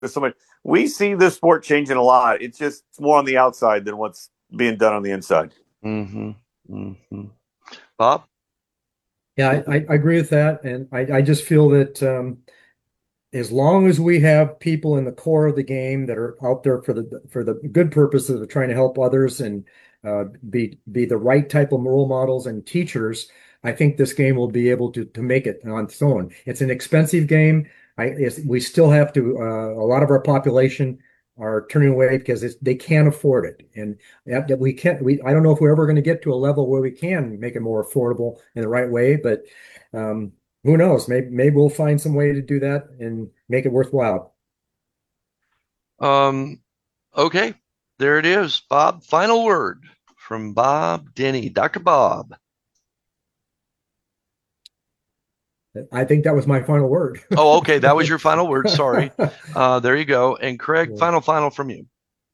There's so much. We see this sport changing a lot. It's just more on the outside than what's being done on the inside. Mm-hmm. Mm-hmm. Bob? Yeah, I agree with that. And I just feel that as long as we have people in the core of the game that are out there for the good purposes of trying to help others and be the right type of role models and teachers, I think this game will be able to make it on its own. It's an expensive game. We still have to. A lot of our population are turning away because they can't afford it, and that we can't. I don't know if we're ever going to get to a level where we can make it more affordable in the right way, but. Um, who knows? Maybe we'll find some way to do that and make it worthwhile. Um, okay, there it is. Bob, final word from Bob Denny. Dr. Bob. I think that was my final word. Oh, okay, that was your final word. Sorry. There you go. And Craig, final from you.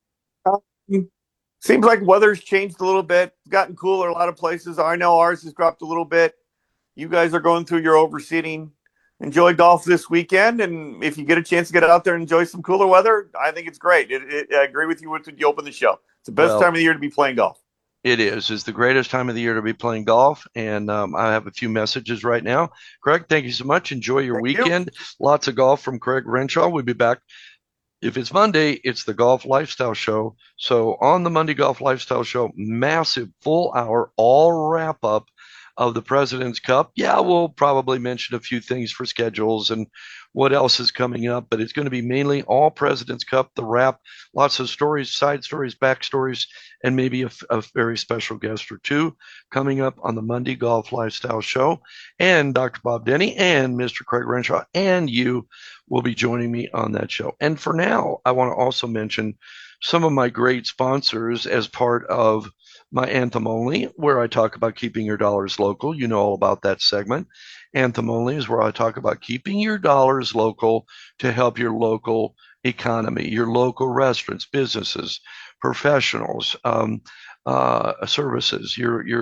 Seems like weather's changed a little bit. It's gotten cooler a lot of places. I know ours has dropped a little bit. You guys are going through your overseeding. Enjoy golf this weekend, and if you get a chance to get out there and enjoy some cooler weather, I think it's great. I agree with you when you open the show. It's the best time Well, of the year to be playing golf. it is. It's the greatest time of the year to be playing golf. And I have a few messages right now. Craig, thank you so much. Enjoy your Thank you. weekend. Lots of golf from Craig Renshaw. We'll be back. If it's Monday, it's the Golf Lifestyle Show. So on the Monday Golf Lifestyle Show, massive full hour, all wrap up of the President's Cup. Yeah, we'll probably mention a few things for schedules and what else is coming up, but it's going to be mainly all President's Cup, the wrap, lots of stories, side stories, back stories, and maybe a very special guest or two coming up on the Monday Golf Lifestyle Show. And Dr. Bob Denny and Mr. Craig Renshaw and you will be joining me on that show. And for now, I want to also mention some of my great sponsors as part of my Anthem Only, where I talk about keeping your dollars local. You know all about that segment. Anthem Only is where I talk about keeping your dollars local to help your local economy, your local restaurants, businesses, professionals, services,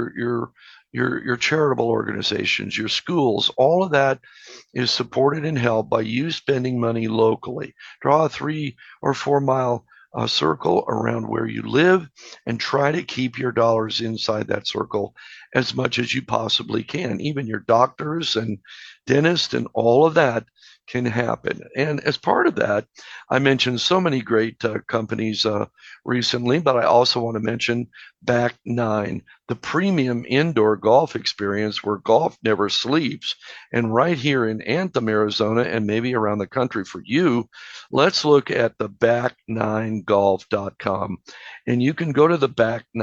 your charitable organizations, your schools, all of that is supported and helped by you spending money locally. Draw a 3 or 4 mile circle around where you live and try to keep your dollars inside that circle as much as you possibly can. Even your doctors and dentists and all of that can happen. And as part of that, I mentioned so many great companies recently, but I also want to mention Back Nine, the premium indoor golf experience where golf never sleeps. And right here in Anthem, Arizona, and maybe around the country for you, let's look at the back9golf.com. And you can go to the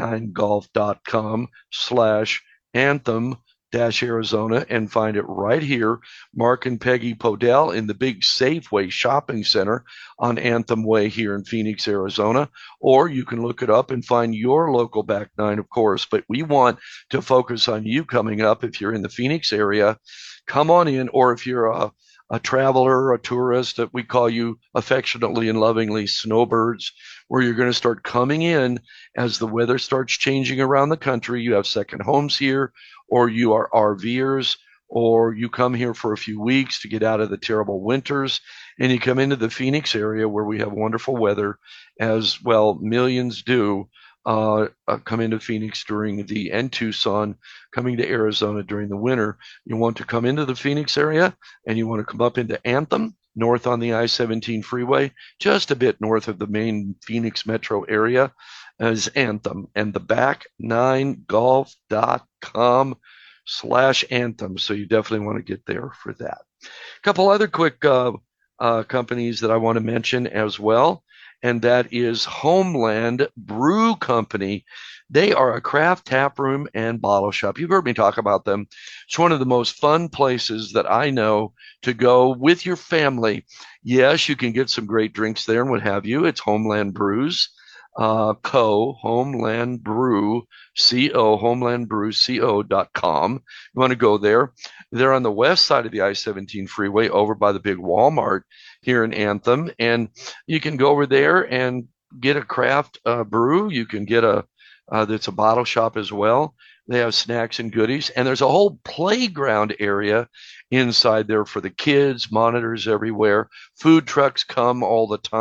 back9golf.com/anthem Arizona and find it right here. Mark and Peggy Podell in the big Safeway shopping center on Anthem Way here in Phoenix, Arizona. Or you can look it up and find your local Back Nine, of course. But we want to focus on you coming up. If you're in the Phoenix area, come on in. Or if you're a traveler, a tourist, that we call you affectionately and lovingly snowbirds, where you're going to start coming in as the weather starts changing around the country. You have second homes here, or you are RVers, or you come here for a few weeks to get out of the terrible winters, and you come into the Phoenix area where we have wonderful weather, as well millions do come into Phoenix during and Tucson, coming to Arizona during the winter. You want to come into the Phoenix area and you want to come up into Anthem, north on the I-17 freeway, just a bit north of the main Phoenix metro area, as Anthem, and the back9golf.com/anthem. So you definitely want to get there for that. A couple other quick companies that I want to mention as well, and that is Homeland Brew Company. They are a craft tap room and bottle shop. You've heard me talk about them. It's one of the most fun places that I know to go with your family. Yes, you can get some great drinks there and what have you. It's Homeland Brews. Homeland Brew, homelandbrewco.com. You want to go there. They're on the west side of the I-17 freeway over by the big Walmart here in Anthem. And you can go over there and get a craft brew. You can get that's a bottle shop as well. They have snacks and goodies, and there's a whole playground area inside there for the kids, monitors everywhere. Food trucks come all the time.